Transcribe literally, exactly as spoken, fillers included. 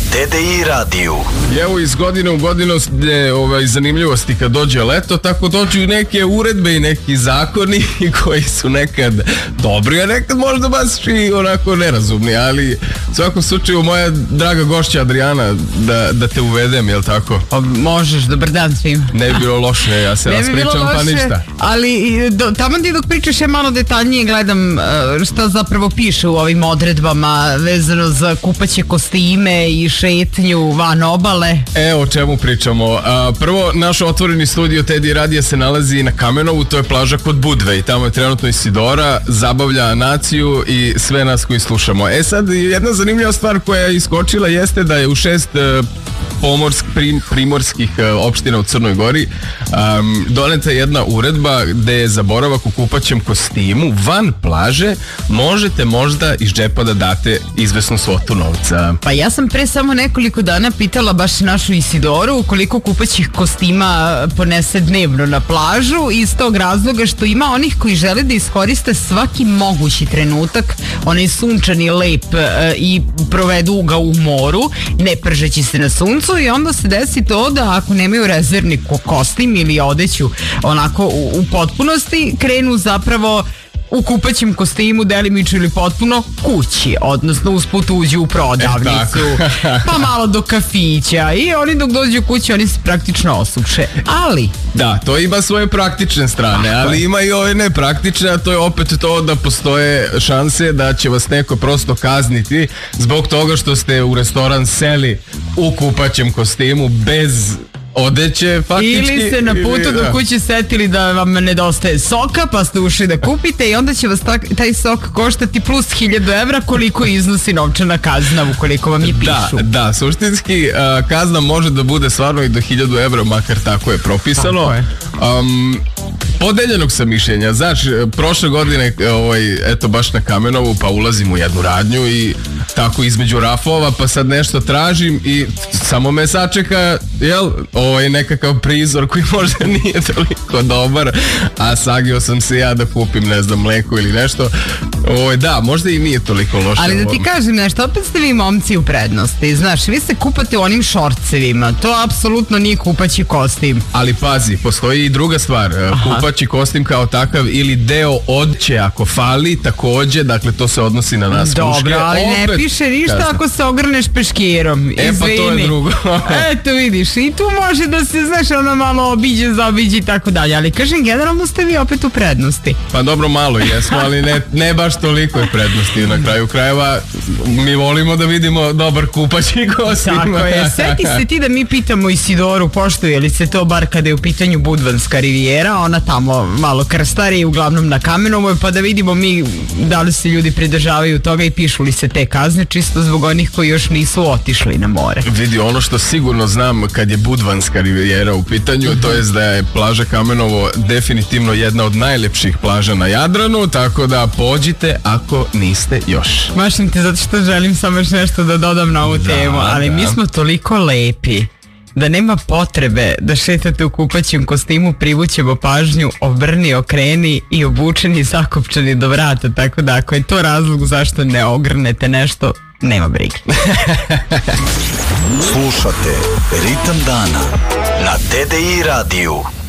T D I radiju. Evo iz godine u godinu ovaj, zanimljivosti kad dođe leto, tako dođu i neke uredbe i neki zakoni koji su nekad dobri, a nekad možda baš i onako nerazumni, ali u svakom slučaju moja draga gošća Adriana, da, da te uvedem, jel tako? Pa možeš, dobar dan svima. Ne bi bilo loše, ja se raspričam pa ništa. Ali do, tamo ti dok pričaš ja malo detaljnije gledam uh, šta zapravo piše u ovim odredbama vezano za kupaće kostime i šetnju van obale. E, o čemu pričamo? A, prvo, naš otvoreni studio T D I radija se nalazi na Kamenovu, to je plaža kod Budve i tamo je trenutno Isidora, zabavlja naciju i sve nas koji slušamo. E sad, jedna zanimljiva stvar koja je iskočila jeste da je u šest uh, pomorsk, prim, primorskih uh, opština u Crnoj Gori um, doneta jedna uredba gde je za boravak u kupaćem kostimu van plaže možete možda iz džepa da date izvesnu svotu novca. Pa ja sam pre samo nekoliko dana pitala baš našu Isidoru koliko kupaćih kostima ponese dnevno na plažu iz tog razloga što ima onih koji žele da iskoriste svaki mogući trenutak, onaj sunčani lep e, i provedu ga u moru, ne pržeći se na suncu i onda se desi to da ako nemaju rezervni kostim ili odeću onako u, u potpunosti, krenu zapravo u kupaćem kostimu delimično ili potpuno kući, odnosno usput uđu u prodavnicu, e, pa malo do kafića i oni dok dođu kući oni se praktično osuše, ali da, to ima svoje praktične strane, ali ima i ove nepraktične, a to je opet to da postoje šanse da će vas neko prosto kazniti zbog toga što ste u restoran seli u kupaćem kostimu bez odeće faktički. Ili se na putu ili, do kuće setili da vam nedostaje soka pa ste ušli da kupite i onda će vas ta, taj sok koštati plus hiljadu evra koliko iznosi novčana kazna ukoliko vam je pišu. Da, da, suštinski uh, kazna može da bude stvarno i do hiljadu evra, makar tako je propisano. Tako je. Um, Podeljenog sam mišljenja, znači prošle godine ovaj, eto baš na Kamenovu pa ulazim u jednu radnju i tako između rafova pa sad nešto tražim i samo me sačeka jel, ovaj nekakav prizor koji možda nije toliko dobar, a sagio sam se ja da kupim ne znam mleko ili nešto. Ovaj, da, možda i nije toliko loše. Ali da ti kažem nešto, opet ste vi momci u prednosti, znaš, vi se kupate u onim šorcevima, to apsolutno nije kupaći kostim. Ali pazi, postoji i druga stvar, Aha. kupaći kostim kao takav ili deo odće ako fali, takođe, dakle to se odnosi na nas muške. Dobro, ali opet, ne piše ništa kasno. Ako se ogrneš peškirom. E Izvini. pa to je drugo. Eto vidiš, i tu može da se, znaš, ono malo obiđe, zaobiđe i tako dalje, ali kažem, generalno ste vi opet u prednosti. Pa dobro, malo jesmo, ali ne, ne baš toliko je prednosti. Na kraju krajeva mi volimo da vidimo dobar kupaći kostim. Tako je, seti se ti da mi pitamo Isidoru, poštuje li se to bar kada je u pitanju Budvanska rivijera, ona tamo malo krstari, uglavnom na Kamenovoj, pa da vidimo mi da li se ljudi pridržavaju toga i pišu li se te kazne, čisto zbog onih koji još nisu otišli na more. Vidi, ono što sigurno znam kad je Budvanska rivijera u pitanju, mm-hmm. to je da je plaža Kamenovo definitivno jedna od najlepših plaža na Jadranu, tako da pođite ako niste još. Mašim te zato što želim samo još nešto da dodam na ovu da, temu, ali da. Mi smo toliko lepi da nema potrebe da šetate u kupaćem kostimu, privućemo pažnju, obrni, okreni i obučeni, zakopčani do vrata, tako da ako je to razlog zašto ne ogrnete nešto, nema brige. Slušate Ritam dana na T D I radiju.